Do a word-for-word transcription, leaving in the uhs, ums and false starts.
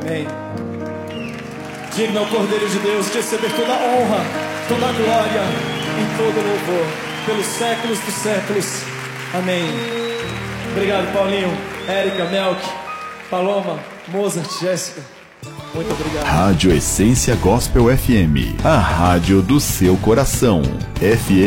Amém. Digno é o Cordeiro de Deus de receber toda a honra, toda a glória e todo o louvor pelos séculos dos séculos. Amém. Obrigado, Paulinho, Érica, Melk, Paloma, Mozart, Jéssica. Muito obrigado. Rádio Essência Gospel F M, a rádio do seu coração. F M